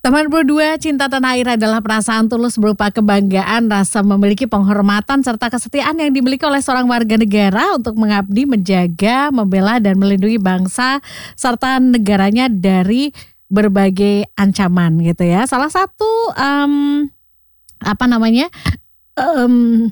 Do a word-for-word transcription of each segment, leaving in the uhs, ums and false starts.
Teman berdua, cinta tanah air adalah perasaan tulus berupa kebanggaan, rasa memiliki penghormatan, serta kesetiaan yang dimiliki oleh seorang warga negara untuk mengabdi, menjaga, membela, dan melindungi bangsa serta negaranya dari berbagai ancaman gitu ya. Salah satu em, apa namanya em,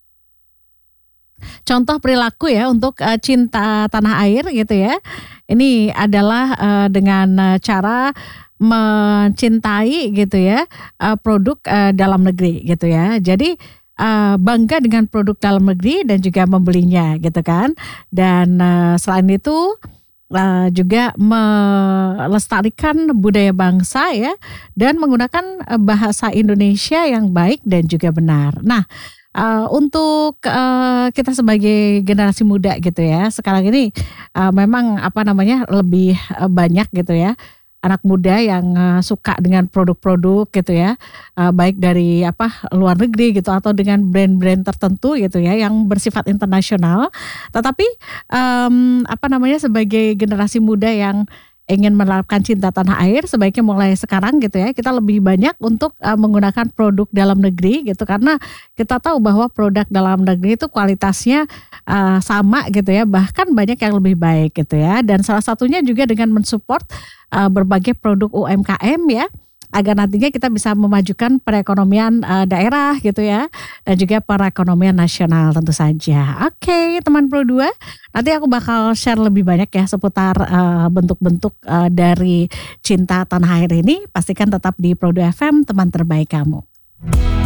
contoh perilaku ya untuk eh, cinta tanah air gitu ya. Ini adalah eh, dengan eh, cara mencintai gitu ya eh, produk eh, dalam negeri gitu ya. Jadi eh, bangga dengan produk dalam negeri dan juga membelinya gitu kan. Dan eh, selain itu eh, juga melestarikan budaya bangsa ya dan menggunakan eh, bahasa Indonesia yang baik dan juga benar. Nah, eh, untuk eh, kita sebagai generasi muda gitu ya, sekarang ini eh, memang apa namanya lebih eh, banyak gitu ya anak muda yang eh, suka dengan produk-produk gitu ya, eh, baik dari apa luar negeri gitu atau dengan brand-brand tertentu gitu ya yang bersifat internasional. Tetapi em, apa namanya sebagai generasi muda yang ingin menerapkan cinta tanah air, sebaiknya mulai sekarang gitu ya kita lebih banyak untuk eh, menggunakan produk dalam negeri gitu, karena kita tahu bahwa produk dalam negeri itu kualitasnya eh, sama gitu ya, bahkan banyak yang lebih baik gitu ya. Dan salah satunya juga dengan mensupport eh, berbagai produk U M K M ya, agar nantinya kita bisa memajukan perekonomian eh, daerah gitu ya, dan juga perekonomian nasional tentu saja. Oke teman Pro dua, nanti aku bakal share lebih banyak ya seputar eh, bentuk-bentuk eh, dari cinta tanah air ini. Pastikan tetap di Pro dua F M, teman terbaik kamu.